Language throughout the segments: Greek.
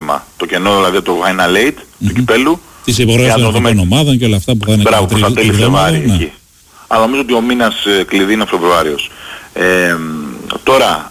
πρόβλημα. Το κενό δηλαδή το final 8 του κυπέλου. Τις υπογραφές των εθνικών ομάδων και όλα αυτά που θα είναι μπράβο, που θα τέλει Φλεβάρι εκεί. Αλλά νομίζω ότι ο μήνας κλειδί είναι ο Φεβρουάριος. Τώρα,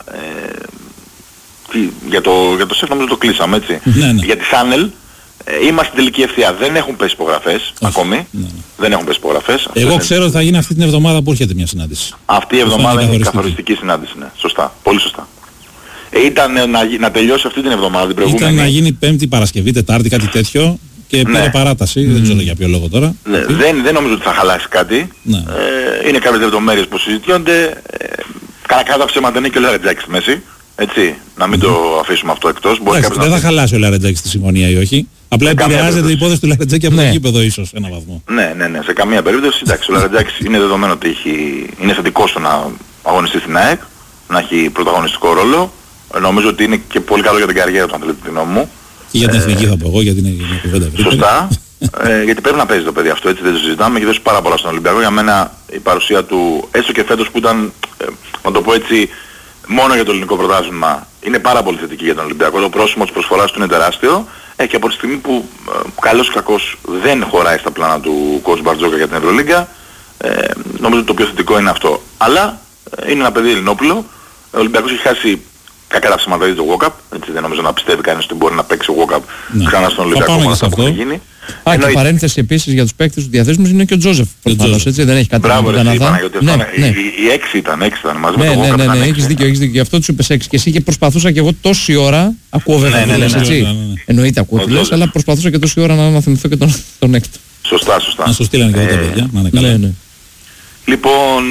για το ΣΕΦ νομίζω το κλείσαμε, έτσι. Για τη Σάνελ, είμαστε στην τελική ευθεία. Δεν έχουν πέσει υπογραφές ακόμη. Δεν έχουν πέσει υπογραφές. Εγώ ξέρω ότι θα γίνει αυτή την εβδομάδα που έρχεται μια συνάντηση. Αυτή η εβδομάδα είναι η καθοριστική συνάντηση, ναι. Σωστά. Πολύ σωστά. Ήταν να τελειώσει αυτή την εβδομάδα την προηγούμενη. Ήταν να γίνει Πέμπτη, Παρασκευή, Τετάρτη, κάτι τέτοιο. Και πήρε παράταση, δεν ξέρω για ποιο λόγο τώρα. Δεν νομίζω ότι θα χαλάσει κάτι. Είναι κάποιες λεπτομέρειες που συζητιόνται. Κατά ψέματα είναι και ο Λαρετζάκης στη μέση. Έτσι, να μην το αφήσουμε αυτό εκτός. Δεν θα χαλάσει ο Λαρετζάκης τη συμφωνία ή όχι. Απλά επηρεάζεται η υπόθεση του Λαρετζάκη από το γήπεδο ίσως έναν βαθμό. Ναι, σε καμία περίπτωση. Εντάξει, ο Λαρετζάκης είναι δεδομένο ότι είναι θετικός στο να αγωνιστεί στην ΑΕΚ, να έχει πρωταγωνιστικό ρόλο. Νομίζω ότι είναι και πολύ καλό για την καριέρα του, αν θέλετε τη γνώμη μου. Και για την εθνική θα πω εγώ, γιατί είναι μια κουβέντα ευρύτερη. Σωστά. Γιατί πρέπει να παίζει το παιδί αυτό, έτσι δεν το συζητάμε. Έχει δώσει πάρα πολλά στον Ολυμπιακό. Για μένα η παρουσία του, έστω και φέτος που ήταν, να το πω έτσι, μόνο για το ελληνικό πρωτάθλημα, είναι πάρα πολύ θετική για τον Ολυμπιακό. Το πρόσημο της προσφοράς του είναι τεράστιο. Και από τη στιγμή που καλός ή κακός δεν χωράει στα πλάνα του coach Μπαρτζόκα για την Ευρωλίγκα, νομίζω ότι το πιο θετικό είναι αυτό. Αλλά είναι ένα παιδί ελληνόπουλο. Ο Ολυμπιακός έχει χάσει κακά τα ψέματα το walk-up, έτσι δεν νομίζω να πιστεύει κανείς ότι μπορεί να παίξει walk-up ξανά στον Ολυμπιακό με αυτά που έχει γίνει. Και παρένθεση επίσης για τους παίκτες του διαθέσιμους είναι και ο Τζόζεφ προφανώς, έτσι, δεν έχει κάτι να κάνει. Οι 6 ήταν μαζί με το walk-up. Ναι, έχεις δίκιο, γι' αυτό τους είπες 6 και εσύ και προσπαθούσα και εγώ τόση ώρα, ακούω βέβαια τι λες, έτσι, εννοείται ακούω τι λες, αλλά προσπαθούσα και τόση ώρα να αναθυμηθώ και τον έκτο. Σωστά. Να σου στείλανε και τα παιδιά, να είναι καλά. Λοιπόν,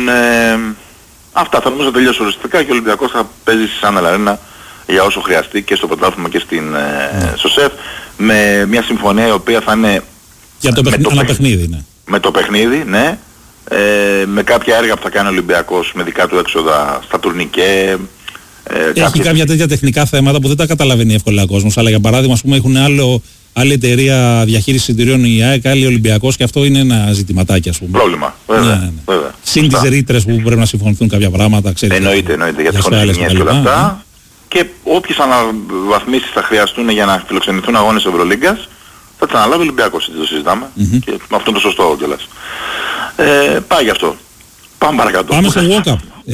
αυτά θα νομίζω τελειώσει οριστικά και ο Ολυμπιακός θα παίζει στη Σάνελ Αρένα για όσο χρειαστεί και στο πρωτάθλημα και στο ΣΕΦ με μια συμφωνία η οποία θα είναι για το παιχνίδι, ναι. Με το παιχνίδι, ναι. Με κάποια έργα που θα κάνει ο Ολυμπιακός με δικά του έξοδα στα τουρνικέ. Έχει κάποια τέτοια τεχνικά θέματα που δεν τα καταλαβαίνει εύκολα ο κόσμος, αλλά για παράδειγμα ας πούμε έχουν άλλη εταιρεία διαχείρισης εισιτηρίων η ΑΕΚ, άλλη Ολυμπιακός και αυτό είναι ένα ζητηματάκι ας πούμε. Πρόβλημα, βέβαια. Συν τις ρήτρες που πρέπει να συμφωνηθούν κάποια πράγματα, ξέρετε. Εννοείται για τις χρονικές και όλα αυτά. Και όποιες αναβαθμίσεις θα χρειαστούν για να φιλοξενηθούν αγώνες Ευρωλίγκας θα τις αναλάβει ο Ολυμπιακός, έτσι το συζητάμε. Και αυτό είναι το σωστό κιόλας. Πάει γι' αυτό. Πάμε παρακάτω. Πάμε στο walk-up.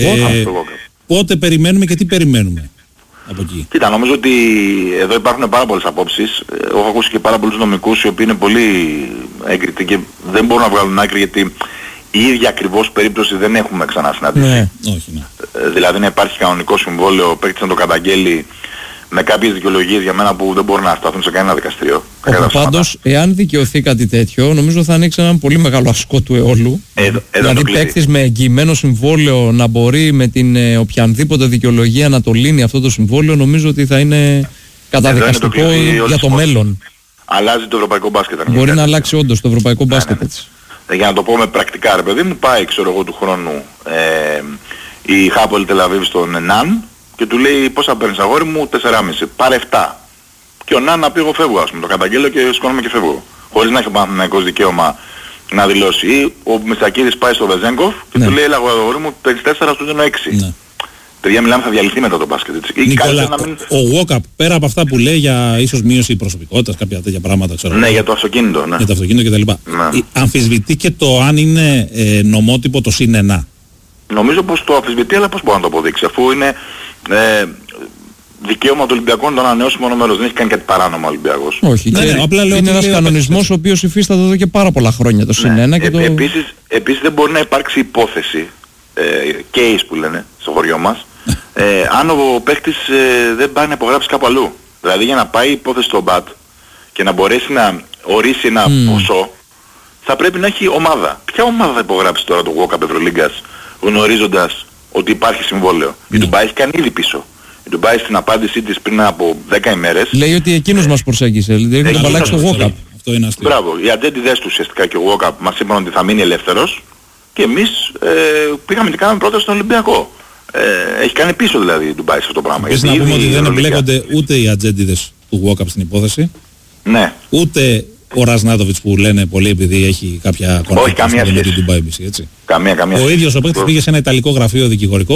Πότε περιμένουμε και τι περιμένουμε από εκεί? Κοίτα, νομίζω ότι εδώ υπάρχουν πάρα πολλές απόψεις. Έχω ακούσει και πάρα πολλούς νομικούς οι οποίοι είναι πολύ έγκριτοι και δεν μπορούν να βγάλουν άκρη γιατί η ίδια ακριβώς περίπτωση δεν έχουμε ξανά συναντήσει. Ναι. Όχι, ναι. Δηλαδή να υπάρχει κανονικό συμβόλαιο, ο παίκτης να το καταγγέλει με κάποιες δικαιολογίες για μένα που δεν μπορούν να σταθούν σε κανένα δικαστήριο. Πάντως, εάν δικαιωθεί κάτι τέτοιο, νομίζω θα ανοίξει έναν πολύ μεγάλο ασκό του αιώλου. Δηλαδή παίκτης με εγγυημένο συμβόλαιο να μπορεί με την οποιαδήποτε δικαιολογία να το λύνει αυτό το συμβόλαιο, νομίζω ότι θα είναι καταδικαστικό για το μέλλον. Αλλάζει το ευρωπαϊκό μπάσκετ. Μπορεί να αλλάξει όντως το ευρωπαϊκό μπάσκετ έτσι. Για να το πω με πρακτικά ρε παιδί μου, πάει ξέρω εγώ του χρόνου η Χάπολ Τελαβίβ στον Ναν και του λέει πόσα παίρνεις αγόρι μου, 4,5, πάρε 7. Και ο Ναν να πει εγώ φεύγω ας πούμε, το καταγγέλλω και σηκώνομαι και φεύγω. Χωρίς να έχει ο Παναθηναϊκός δικαίωμα να δηλώσει. Ή ο Μιστακίδης πάει στο Βεζέγκοφ και του λέει έλα αγόρι μου, παίρνεις 4, σου δίνω 6. Παιδιά μιλάμε θα διαλυθεί μετά το μπάσκετ έτσι. Νικόλα, ο walk-up πέρα από αυτά που λέει για ίσως μείωση προσωπικότητας, κάποια τέτοια πράγματα ξέρω. Ναι, για το αυτοκίνητο, ναι. Για το αυτοκίνητο κτλ. Ναι. Αμφισβητεί και το αν είναι νομότυπο το +1. Νομίζω πως το αμφισβητεί, αλλά πώς μπορεί να το αποδείξει, αφού είναι δικαίωμα του Ολυμπιακού να το ανανεώσει μόνο μέρος, δεν έχει κάνει κάτι παράνομο ο Ολυμπιακός. Όχι, ναι, απλά λέω είναι ένας κανονισμός ο οποίος υφίσταται εδώ και πάρα πολλά χρόνια το +1 και το... Επίσης δεν μπορεί να υπάρξει υπόθεση, case που λένε στο χωριό μας, αν ο παίκτης δεν πάει να υπογράψει κάπου αλλού. Δηλαδή για να πάει υπόθεση στο BAT και να μπορέσει να ορίσει ένα ποσό, θα πρέπει να έχει ομάδα. Ποια ομάδα θα υπογράψει τώρα το walk-up Ευρωλίγκας γνωρίζοντας ότι υπάρχει συμβόλαιο? Η Ντουμπάι έχει κάνει ήδη πίσω. Η Ντουμπάι στην απάντησή της πριν από 10 ημέρες λέει ότι εκείνος μας προσέγγισε, δηλαδή θα αλλάξει το walk-up. Μπράβο, οι ατζέντιδες του ουσιαστικά και ο walk-up μας είπαν ότι θα μείνει ελεύθερος και εμείς πήγαμε και κάναμε πρόταση στον Ολυμπιακό. Έχει κάνει πίσω δηλαδή η Ντουμπάι σε αυτό το πράγμα. Επίσης να πούμε ότι δεν εμπλέκονται ούτε οι ατζέντιδες του walk-up στην υπόθεση, ναι. Ούτε ο Ρασνάτοβιτς που λένε πολύ επειδή έχει κάποια κονέκτα με την Dubai BC, έτσι. Καμία ο ίδιος ο παίκτης πήγε σε ένα ιταλικό γραφείο δικηγορικό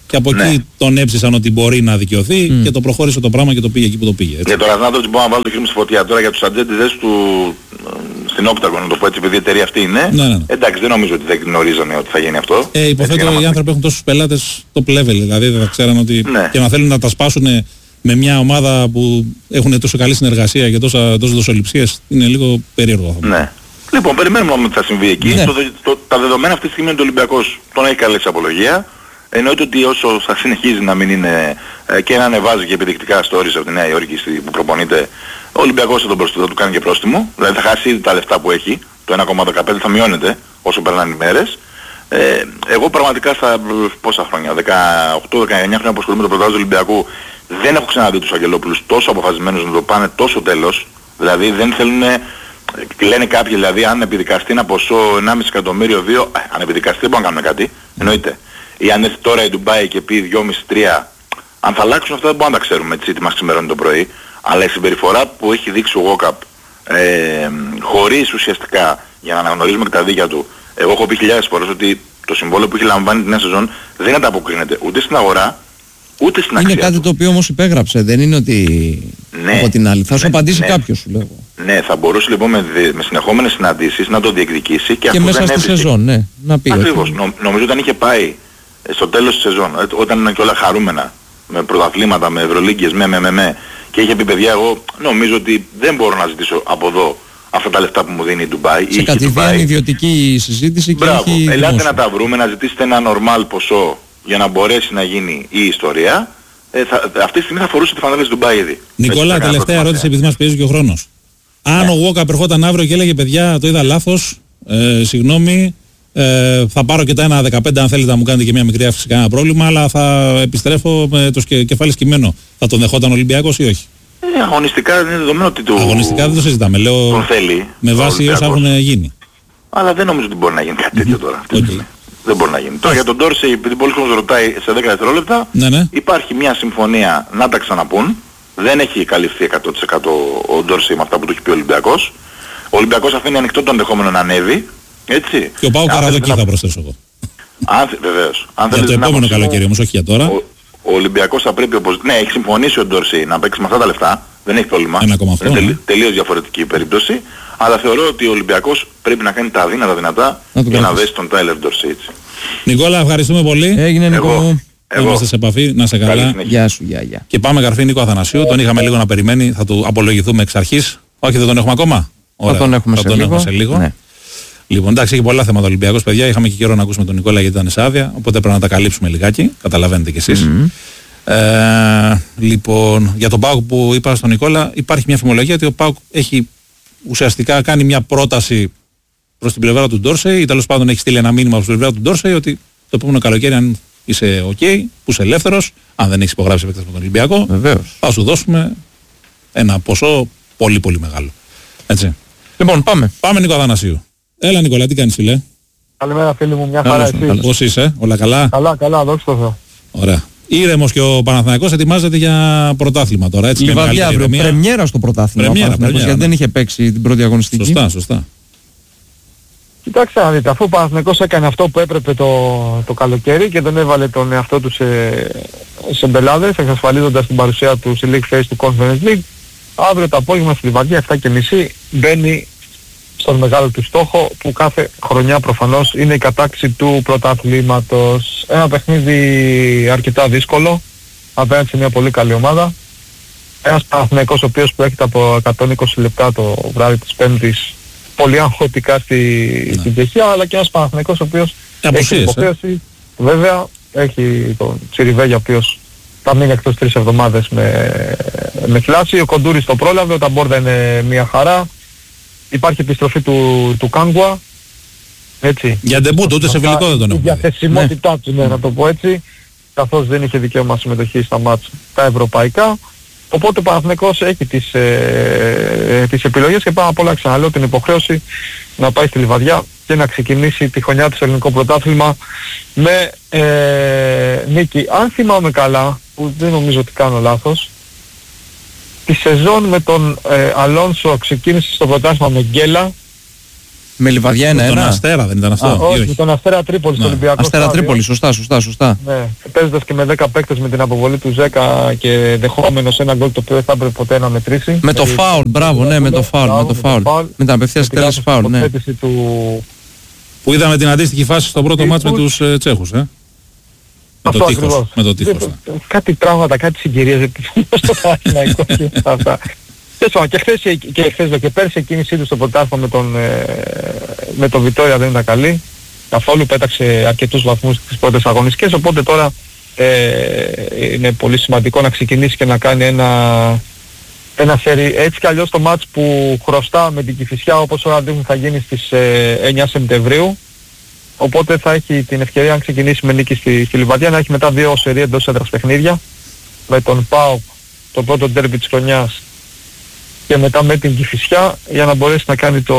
Και από εκεί τον έψησαν ότι μπορεί να δικαιωθεί και το προχώρησε το πράγμα και το πήγε εκεί που το πήγε. Για τον Ραζνάτοβιτς μπορώ να βάλω το χέρι μου στη φωτιά. Τώρα για τους ατζέντιδες του στην Όπταγον, να το πω έτσι, επειδή η εταιρεία αυτή είναι. Ναι. Εντάξει, δεν νομίζω ότι δεν γνωρίζανε ότι θα γίνει αυτό. Υποθέτω οι άνθρωποι έχουν τόσους πελάτες top level, δηλαδή δεν θα ξέραν ότι και να θέλουν να τα σπάσουν με μια ομάδα που έχουν τόσο καλή συνεργασία και τόσες δοσοληψίες, είναι λίγο περίεργο. Ναι. Λοιπόν, περιμένουμε να δούμε τι θα συμβεί εκεί. Ναι. Τα δεδομένα αυτή τη στιγμή είναι ότι ο Ολυμπιακός τον έχει καλέσει απολογία. Εννοείται ότι όσο θα συνεχίζει να μην είναι και να ανεβάζει και επιδεικτικά stories από τη Νέα Υόρκη που προπονείται, ο Ολυμπιακός θα του κάνει και πρόστιμο. Δηλαδή θα χάσει ήδη τα λεφτά που έχει, το 1,15 θα μειώνεται όσο περνάνε οι μέρες. Εγώ πραγματικά στα πόσα χρόνια, 18-19 χρόνια που ασχολούμαι με το πρωτάθλημα του Ολυμπιακού, δεν έχω ξαναδεί τους Αγγελόπουλους τόσο αποφασισμένους να το πάνε τόσο τέλος. Δηλαδή δεν θέλουν, λένε κάποιοι δηλαδή, αν επιδικαστεί ένα ποσό 1,5 εκατομμύριο, 2, αν επιδικαστεί δεν μπορούν να κάνουν κάτι, εννοείται. Ή αν έρθει τώρα η Ντουμπάι και πει 2,5-3, αν θα αλλάξουν αυτά δεν μπορούμε να τα ξέρουμε, έτσι, τι μας ξημερώνει το πρωί. Αλλά η συμπεριφορά που έχει δείξει ο Walkup, χωρίς ουσιαστικά για να αναγνωρίζουμε και τα δίκια του, εγώ έχω πει χιλιάδες φορές ότι το συμβόλαιο που έχει λαμβάνει την νέα σεζόν δεν ανταποκρίνεται ούτε στην αγορά, ούτε στην αξία. Είναι κάτι το οποίο όμως υπέγραψε, δεν είναι ότι από την άλλη. Θα σου απαντήσει κάποιος, σου λέω. Ναι, θα μπορούσε λοιπόν με συνεχόμενες συναντήσεις να το διεκδικήσει και αυτό μέσα δεν στη σεζόν, ναι. Να πει. Ακριβώς. Νομίζω όταν είχε πάει στο τέλος της σεζόν, όταν ήταν και όλα χαρούμενα, με πρωταθλήματα, με ευρωλίγκες, και είχε πει παιδιά, εγώ νομίζω ότι δεν μπορώ να ζητήσω από εδώ αυτά τα λεφτά που μου δίνει η Ντουμπάι. Σε κατηδίαν ιδιωτική συζήτηση και μπράβο, έχει ελάτε δημόσιο. να τα βρούμε, να ζητήσετε ένα normal ποσό για να μπορέσει να γίνει η ιστορία. Αυτή τη στιγμή θα φορούσε τη φανέλα της Ντουμπάι ήδη. Νικόλα, τελευταία ερώτηση επειδή μας πιέζει και ο χρόνος. Αν ο Walkup ερχόταν αύριο και έλεγε παιδιά το είδα λάθος, συγγνώμη, θα πάρω και τα 1,15 αν θέλετε να μου κάνετε και μια μικρή αύξηση, κανένα πρόβλημα, αλλά θα επιστρέφω με το κεφάλι σκυμμένο. Θα τον δεχόταν ο Ολυμπιακός ή όχι? Αγωνιστικά είναι δεδομένο ότι αγωνιστικά δεν το συζητάμε, λέω τον θέλει, με βάση όσα έχουν γίνει. Αλλά δεν νομίζω ότι μπορεί να γίνει κάτι τέτοιο τώρα. Δεν μπορεί να γίνει. Τώρα για τον Ντόρσεϊ, επειδή πολλοί κόσμος ρωτάει σε 10 δευτερόλεπτα, υπάρχει μια συμφωνία να τα ξαναπούν. Δεν έχει καλυφθεί 100% ο Ντόρσεϊ με αυτά που του έχει πει ο Ολυμπιακός. Ο Ολυμπιακός αφήνει ανοιχτό το ενδεχόμενο να ανέβει. Έτσι. Και ο Πάου Καραδοκή θα προσθέσω εγώ. Βεβαίως. Για το επόμενο καλοκαίρι όμως, όχι για τώρα. Ο Ολυμπιακός θα πρέπει ναι, έχει συμφωνήσει ο Ντόρσεϊ να παίξει με αυτά τα λεφτά. Δεν έχει πρόβλημα. Είναι τελείως διαφορετική η περίπτωση. Αλλά θεωρώ ότι ο Ολυμπιακός πρέπει να κάνει τα δυνατά για να δέσει τον Τάιλερ Ντόρσεϊ. Νικόλα, ευχαριστούμε πολύ. Έγινε Νικό. Είμαστε σε επαφή, να σε καλά. Γεια σου, γεια. Και πάμε καρφί Νίκο Αθανασίου. Τον είχαμε λίγο να περιμένει, θα του απολογηθούμε εξ αρχής. Όχι, δεν τον έχουμε ακόμα. Θα τον έχουμε σε λίγο. Ναι. Λοιπόν, εντάξει, έχει πολλά θέματα Ολυμπιακός, παιδιά. Είχαμε και καιρό να ακούσουμε τον Νικόλα γιατί ήταν σε άδεια. Οπότε πρέπει να τα καλύψουμε λιγάκι. Καταλαβαίνετε κι εσείς. Λοιπόν, για τον ΠΑΟΚ που είπα στον Νικόλα, υπάρχει μια φημολογία ότι ο ΠΑΟΚ έχει ουσιαστικά κάνει μια πρόταση προς την πλευρά του Ντόρσεϊ, ή τέλος πάντων έχει στείλει ένα μήνυμα προς την πλευρά του Ντόρσεϊ ότι το επόμενο καλοκαίρι, αν είσαι OK, που είσαι ελεύθερος, αν δεν έχεις υπογράψει επέκταση με τον Ολυμπιακό, βεβαίως, θα σου δώσουμε ένα ποσό πολύ πολύ μεγάλο. Έτσι. Λοιπόν, πάμε. Πάμε Νίκο Αθανασίου. Έλα Νικόλα, τι κάνεις φίλε? Καλημέρα φίλοι μου, μια χαρά εσύ? Πώς είσαι, όλα καλά? Καλά, δόξα τω Θεώ. Ωραία. Ήρεμος και ο Παναθηναϊκός ετοιμάζεται για πρωτάθλημα τώρα. Έτσι, Λιβαδιά αύριο, πρεμιέρα στο πρωτάθλημα. Πρεμιέρα, γιατί δεν είχε παίξει την πρώτη αγωνιστική. Σωστά. Κοιτάξτε να δείτε, αφού ο Παναθηναϊκός έκανε αυτό που έπρεπε το καλοκαίρι και δεν έβαλε τον εαυτό του σε μπελάδες, εξασφαλίζοντας την παρουσία του στη League Phase του Conference League, αύριο το απόγευμα στη Λιβαδιά 7:30 μπαίνει στον μεγάλο του στόχο που κάθε χρονιά προφανώς είναι η κατάκτηση του πρωταθλήματος. Ένα παιχνίδι αρκετά δύσκολο απέναντι σε μια πολύ καλή ομάδα. Ένας Παναθηναϊκός ο οποίος προέρχεται από 120 λεπτά το βράδυ της Πέμπτης πολύ αγχωτικά στην Τσεχία, αλλά και ένας Παναθηναϊκός ο οποίος έχει υποχρέωση. Βέβαια έχει τον Τσιριβέγια ο οποίος θα μείνει εκτός 3 εβδομάδες με θλάση. Ο Κοντούρης το πρόλαβε, ο Ταμπόρδα είναι μια χαρά. Υπάρχει επιστροφή του Κάγκουα. Έτσι. Για ντεμπούτ, ούτε σε φιλικό δεν τον έχουμε. Η διαθεσιμότητά του, να το πω έτσι, καθώς δεν είχε δικαίωμα συμμετοχή στα μάτς τα ευρωπαϊκά. Οπότε ο Παναθηναϊκός έχει τις επιλογές και πάνω απ' όλα ξαναλέω την υποχρέωση να πάει στη Λιβαδιά και να ξεκινήσει τη χρονιά του στο ελληνικό πρωτάθλημα με νίκη. Αν θυμάμαι καλά, που δεν νομίζω ότι κάνω λάθος, τη σεζόν με τον Αλόνσο ξεκίνησε στο πρωτάθλημα με γκέλα Με Λιβαδιά 1-1. Τον Αστέρα δεν ήταν αυτό? Όχι, με τον Αστέρα Τρίπολη στο Ολυμπιακό. Αστέρα Τρίπολη, σωστά. Ναι, παίζοντας και με 10 παίκτες με την αποβολή του Ζέκα και δεχόμενος ένα γκολ το οποίο δεν θα έπρεπε ποτέ να μετρήσει. Με το φάουλ, μπράβο, ναι, με το φάουλ. Με την απευθείας εκτέλεση φάουλ, ναι. Που είδαμε την αντίστοιχη φάση στο πρώτο μάτς με τους Τσέχους, με το τείχος. Κάτι τραύματα, κάτι συγκυρίες στο Παναθηναϊκό και αυτά. Και χθες και πέρσι η κίνησή του στο πρωτάθλημα με τον Βιτόρια δεν ήταν καλή. Καθόλου πέταξε αρκετούς βαθμούς στις πρώτες αγωνιστικές, οπότε τώρα είναι πολύ σημαντικό να ξεκινήσει και να κάνει ένα σερί. Έτσι κι αλλιώς το μάτς που χρωστά με την Κηφισιά, όπως όλα δείχνουν, θα γίνει στις 9 Σεπτεμβρίου. Οπότε θα έχει την ευκαιρία να ξεκινήσει με νίκη στη Λιβαδιά, να έχει μετά 2 σερί εντός έδρας παιχνίδια. Με τον ΠΑΟΚ, το πρώτο ντέρμπι της χρονιάς, και μετά με την Κηφισιά, για να μπορέσει να κάνει το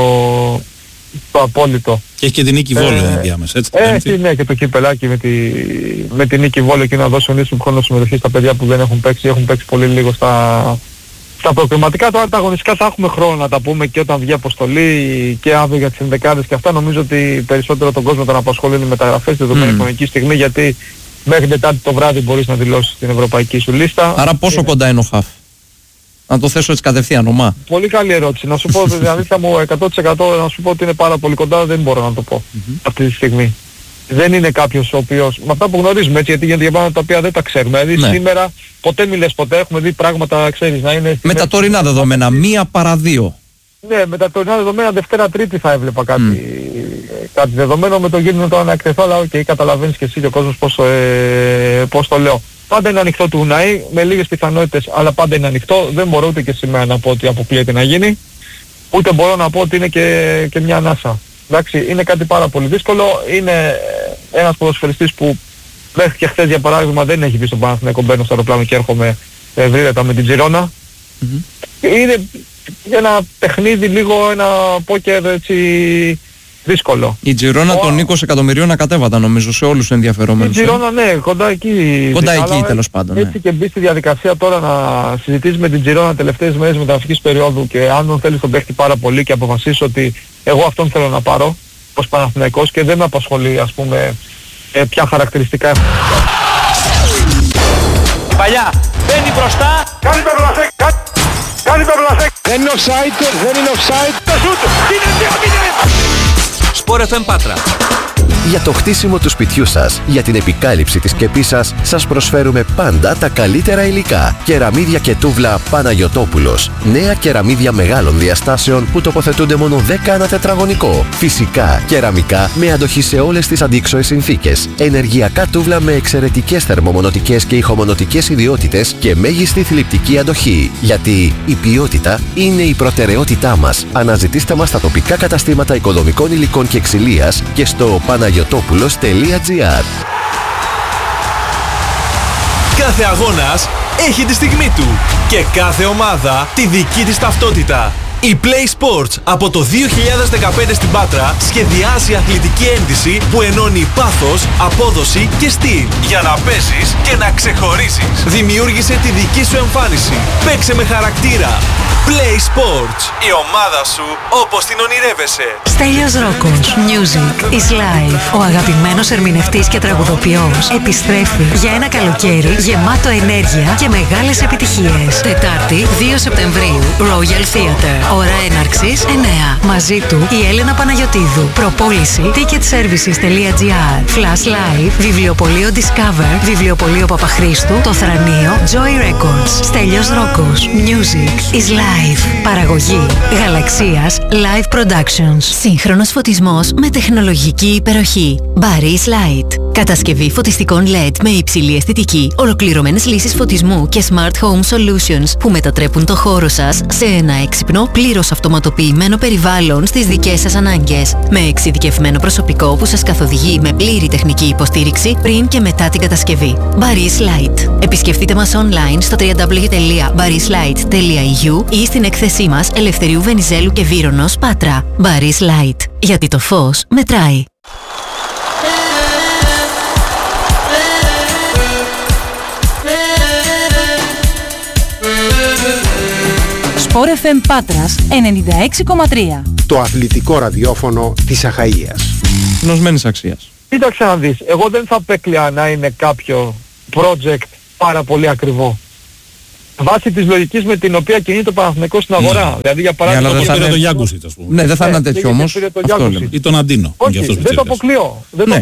απόλυτο. Και έχει και την νίκη Βόλιο ενδιάμεσα, έτσι. Ναι, και το κυπελάκι με την νίκη Βόλιο, και να δώσει ίσον χρόνο συμμετοχή στα παιδιά που δεν έχουν παίξει πολύ λίγο στα προκριματικά. Τώρα τα αγωνιστικά θα έχουμε χρόνο να τα πούμε και όταν βγει αποστολή και αύριο για τις ενδεκάδες και αυτά. Νομίζω ότι περισσότερο τον κόσμο τον απασχολούν οι μεταγραφές στη δεδομένη χρονική στιγμή, γιατί μέχρι Τετάρτη το βράδυ μπορείς να δηλώσεις την ευρωπαϊκή σου λίστα. Άρα πόσο κοντά είναι ο Χαφ? Να το θέσω έτσι κατευθείαν, ομά. Πολύ καλή ερώτηση. Να σου πω, δηλαδή θα μου 100% να σου πω ότι είναι πάρα πολύ κοντά, δεν μπορώ να το πω αυτή τη στιγμή. Δεν είναι κάποιος ο οποίος, με αυτά που γνωρίζουμε, έτσι, γιατί για πράγματα τα οποία δεν τα ξέρουμε. Δηλαδή σήμερα, ποτέ μη λες ποτέ, έχουμε δει πράγματα, ξέρεις, να είναι... Με τα τωρινά δεδομένα, 1 παρά 2. Ναι, με τα τωρινά δεδομένα Δευτέρα-Τρίτη θα έβλεπα κάτι δεδομένο, με το γύρω τώρα να εκτεθώ, αλλά καταλαβαίνεις και εσύ και ο κόσμος πώς το λέω. Πάντα είναι ανοιχτό του Ουναή, με λίγες πιθανότητες, αλλά πάντα είναι ανοιχτό. Δεν μπορώ ούτε και σήμερα να πω ότι αποκλείεται να γίνει, ούτε μπορώ να πω ότι είναι και μια ανάσα. Εντάξει, είναι κάτι πάρα πολύ δύσκολο. Είναι ένας ποδοσφαιριστής που μέχρι και χθες, για παράδειγμα, δεν έχει βγει στον Παναθηναϊκό. Μπαίνω στο αεροπλάνο και έρχομαι ευρύτερα με την Τζιρόνα. Είναι ένα παιχνίδι, λίγο ένα πόκερ, έτσι, δύσκολο. Η Τζιρόνα των 20 εκατομμυρίων ακατέβατα, νομίζω, σε όλους τους ενδιαφερόμενους. Η Τζιρόνα, ναι, κοντά εκεί. Κοντά εκεί, τέλος πάντων. Ναι. Έτσι και μπει στη διαδικασία τώρα να συζητήσεις με την Τζιρόνα τελευταίες μέρες μεταγραφικής περίοδου, και αν θέλεις τον παίχτη πάρα πολύ και αποφασίσεις ότι εγώ αυτόν θέλω να πάρω ως Παναθηναϊκός και δεν με απασχολεί, ας πούμε, ποια χαρακτηριστικά έχω. Παλιά, μπαίνει μπροστά. Κάνει το μπλασέκ, κάνει το μπλασέκ. Δεν είναι offside, Το σούτ, είναι 2-0. Sport FM Πάτρα. Για το χτίσιμο του σπιτιού σας, για την επικάλυψη της σκεπής σας προσφέρουμε πάντα τα καλύτερα υλικά. Κεραμίδια και τούβλα Παναγιωτόπουλος. Νέα κεραμίδια μεγάλων διαστάσεων που τοποθετούνται μόνο 10 ανά τετραγωνικό. Φυσικά, κεραμικά με αντοχή σε όλες τις αντίξωες συνθήκες. Ενεργειακά τούβλα με εξαιρετικές θερμομονωτικές και ηχομονωτικές ιδιότητες και μέγιστη θλιπτική αντοχή. Γιατί η ποιότητα είναι η προτεραιότητά μας. Αναζητήστε μας στα τοπικά καταστήματα οικοδομικών υλικών και ξυλίας και στο panagiotopulos.gr. Κάθε αγώνας έχει τη στιγμή του και κάθε ομάδα τη δική της ταυτότητα. Η Play Sports από το 2015 στην Πάτρα σχεδιάζει αθλητική ένδυση που ενώνει πάθος, απόδοση και στυλ για να παίζεις και να ξεχωρίζεις. Δημιούργησε τη δική σου εμφάνιση. Παίξε με χαρακτήρα. Play Sports. Η ομάδα σου όπως την ονειρεύεσαι. Στέλιος Ρόκος. Music is life. Ο αγαπημένος ερμηνευτής και τραγουδοποιός επιστρέφει για ένα καλοκαίρι γεμάτο ενέργεια και μεγάλες επιτυχίες. Τετάρτη 2 Σεπτεμβρίου. Royal Theatre. Ώρα έναρξης 9. Μαζί του η Έλενα Παναγιωτίδου. Προπόληση ticketservices.gr. Flash Live. Βιβλιοπωλείο Discover. Βιβλιοπωλείο Παπαχρήστου. Το Θρανείο. Joy Records. Στέλιος Ρόκος. Music is life. Παραγωγή Γαλαξίας Live Productions. Σύγχρονος φωτισμός με τεχνολογική υπεροχή. Barry's Light. Κατασκευή φωτιστικών LED με υψηλή αισθητική, ολοκληρωμένες λύσεις φωτισμού και Smart Home Solutions που μετατρέπουν το χώρο σας σε ένα έξυπνο, πλήρως αυτοματοποιημένο περιβάλλον στις δικές σας ανάγκες. Με εξειδικευμένο προσωπικό που σας καθοδηγεί με πλήρη τεχνική υποστήριξη πριν και μετά την κατασκευή. Barry's Light. Επισκεφτείτε μας online στο www.barryslight.eu ή στην έκθεσή μας Ελευθερίου Βενιζέλου και Βύρονος, Πάτρα. Barry's Light. Γιατί το φως μετράει. Sport FM Πάτρας 96,3. στο αθλητικό ραδιόφωνο της Αχαΐας. Γνωσμένης αξίας. Κοίταξε να δεις, εγώ δεν θα απέκλεια να είναι κάποιο project πάρα πολύ ακριβό. Βάσει της λογικής με την οποία κινείται το Παναθηναϊκός στην αγορά. Δηλαδή για παράδειγμα... δεν θα είναι το Γιάνκουσιτ, ας πούμε. Ναι, δεν θα είναι τέτοιο όμως. Ή τον Αντίνο. Όχι, δεν το αποκλείω.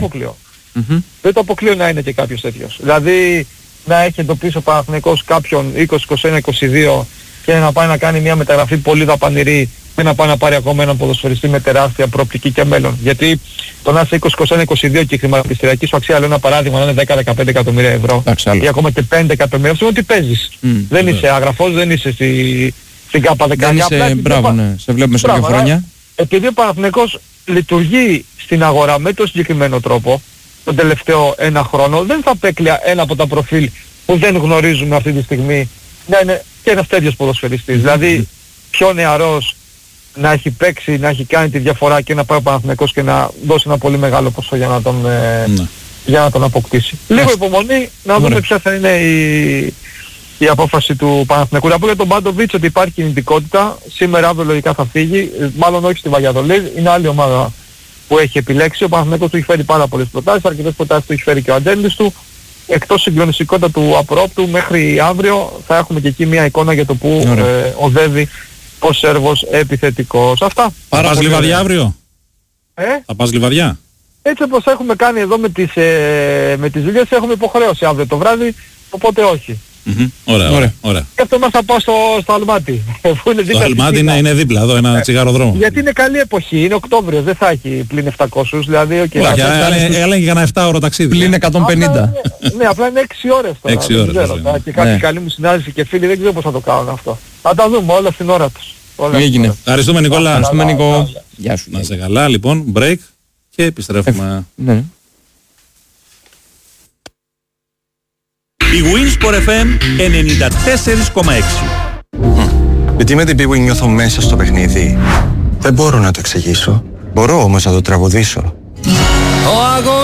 Δεν το αποκλείω να είναι και κάποιος τέτοιος. Δηλαδή να έχει εντοπίσει ο Παναθηναϊκός κάποιον 20, 21, 22 και να πάει να κάνει μια μεταγραφή πολύ δαπανηρή και να πάει να πάρει ακόμα έναν ποδοσφαιριστή με τεράστια προοπτική και μέλλον. Γιατί το να είσαι 20, 21, 22 και η χρηματιστηριακή σου αξία, λέω ένα παράδειγμα, να είναι 10-15 εκατομμύρια ευρώ ή ακόμα και 5 εκατομμύρια, αυτό είναι ότι παίζεις. Δεν είσαι αγραφός, δεν είσαι στην ΚΑΠΑ 19. Δεν είσαι, μπράβο, ναι. Σε βλέπουμε σε 2 χρόνια. Επειδή ο Παναθηναϊκός λειτουργεί στην αγορά με τον συγκεκριμένο τρόπο τον τελευταίο 1 χρόνο, δεν θα απέκλεια ένα από τα προφίλ που δεν γνωρίζουμε αυτή τη στιγμή να είναι και ένας τέτοιος ποδοσφαιριστής. Δηλαδή πιο νεαρός, να έχει παίξει, να έχει κάνει τη διαφορά και να πάει ο Παναθηναϊκός και να δώσει ένα πολύ μεγάλο ποσό για να τον αποκτήσει. Λίγο υπομονή να δούμε ποια θα είναι η απόφαση του Παναθηναϊκού. Να πω για τον Μπάντοβιτς ότι υπάρχει κινητικότητα. Σήμερα αύριο λογικά θα φύγει, μάλλον όχι στη Βαγιαδολίδ, είναι άλλη ομάδα που έχει επιλέξει. Ο Παναθηναϊκός του έχει φέρει πάρα πολλές προτάσεις, αρκετές προτάσεις του έχει φέρει και ο Αντέλης του. Εκτός συγκλονιστικότητα του απρόπτου, μέχρι αύριο θα έχουμε και εκεί μια εικόνα για το που οδεύει ο Σέρβος επιθετικός. Αυτά. Θα πας Λιβαδιά αύριο? Θα πας Λιβαδιά? Έτσι όπως έχουμε κάνει εδώ με τις δουλειές, έχουμε υποχρέωση αύριο το βράδυ, οπότε όχι. Ωραία. Και αυτό μας θα πάω στο Αλμάτι. Το Αλμάτι είναι δίπλα εδώ, ένα τσιγάρο-δρόμο. Γιατί είναι καλή εποχή, είναι Οκτώβριος, δεν θα έχει πλην 700, δηλαδή... Έλεγε για ένα 7ωρο ταξίδι. Πλην 150. Ναι, απλά είναι 6 ώρες τώρα. 6 ώρες. Και κάποιοι καλοί μου συνάδελφοι και φίλοι δεν ξέρω πώς θα το κάνουν αυτό. Θα τα δούμε όλα στην ώρα τους. Ευχαριστούμε Νικόλα. Ευχαριστούμε Νικό. Γεια σου. Να είσαι καλά, λοιπόν, break και επιστρέφουμε. Ναι. Η Winsport FM 94,6. Γιατί με την πίγουη νιώθω μέσα στο παιχνίδι. Δεν μπορώ να το εξηγήσω. Μπορώ όμως να το τραγουδήσω.